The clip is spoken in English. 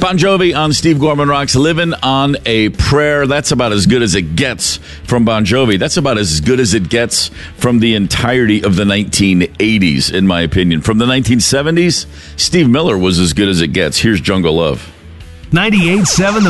Bon Jovi on Steve Gorman Rocks, Living on a Prayer. That's about as good as it gets from Bon Jovi. That's about as good as it gets from the entirety of the 1980s, in my opinion. From the 1970s, Steve Miller was as good as it gets. Here's Jungle Love. 98.7